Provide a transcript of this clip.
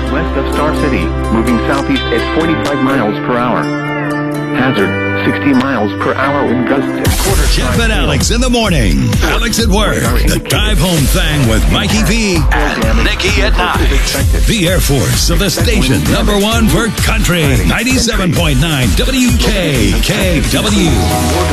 west of Star City, moving southeast at 45 miles per hour. Hazard, 60 miles per hour with gusts at quarter. Jeff and Alex in the morning. Alex at work. The drive home thing with Mikey V and Nikki at night. The Air Force of the station, #1 for country. 97.9 WKKW.